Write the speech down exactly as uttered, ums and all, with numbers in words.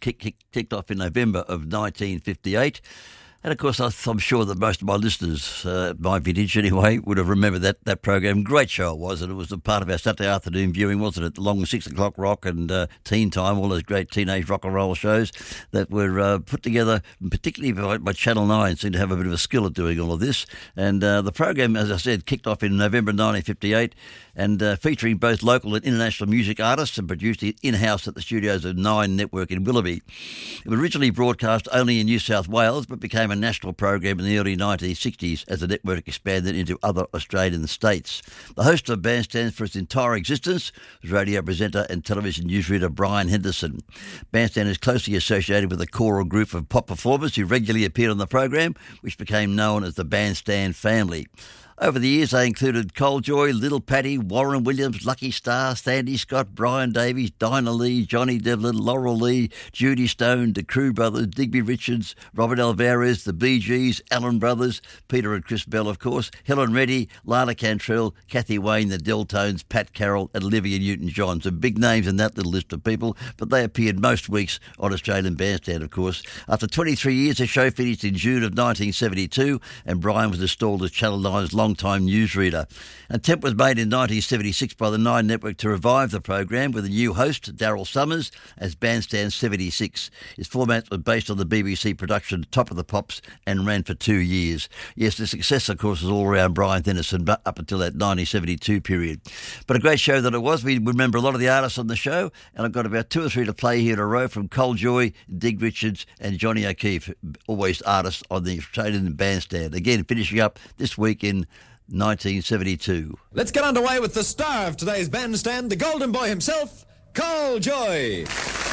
kick, kick, kicked off in November of nineteen fifty-eight. And, of course, I'm sure that most of my listeners, uh, my vintage anyway, would have remembered that, that program. Great show it was, and it was a part of our Saturday afternoon viewing, wasn't it? The long six o'clock rock and uh, teen time, all those great teenage rock and roll shows that were uh, put together, particularly by, by Channel nine, seemed to have a bit of a skill at doing all of this. And uh, the program, as I said, kicked off in November nineteen fifty-eight, and uh, featuring both local and international music artists, and produced it in-house at the studios of Nine Network in Willoughby. It was originally broadcast only in New South Wales, but became a national program in the early nineteen sixties as the network expanded into other Australian states. The host of Bandstand for its entire existence was radio presenter and television newsreader Brian Henderson. Bandstand is closely associated with a choral group of pop performers who regularly appeared on the program, which became known as the Bandstand family. Over the years, they included Cole Joy, Little Patty, Warren Williams, Lucky Star, Sandy Scott, Brian Davies, Dinah Lee, Johnny Devlin, Laurel Lee, Judy Stone, the Crew Brothers, Digby Richards, Robert Alvarez, the Bee Gees, Allen Brothers, Peter and Chris Bell, of course, Helen Reddy, Lana Cantrell, Kathy Wayne, the Deltones, Pat Carroll, and Olivia Newton-John. Some big names in that little list of people, but they appeared most weeks on Australian Bandstand, of course. After twenty-three years, the show finished in June of nineteen seventy-two, and Brian was installed as Channel nine's long long-time newsreader. An attempt was made in nineteen seventy-six by the Nine Network to revive the program with a new host, Daryl Summers, as Bandstand seventy-six. His format was based on the B B C production Top of the Pops and ran for two years. Yes, the success, of course, was all around Brian Henderson, but up until that nineteen seventy-two period. But a great show that it was. We remember a lot of the artists on the show, and I've got about two or three to play here in a row from Cole Joy, Dig Richards and Johnny O'Keefe, always artists on the Australian Bandstand. Again, finishing up this week in nineteen seventy-two. Let's get underway with the star of today's Bandstand, the golden boy himself, Cole Joy.